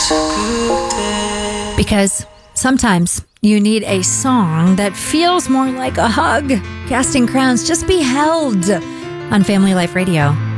Because sometimes you need a song that feels more like a hug. Casting Crowns, Just Be Held on Family Life Radio.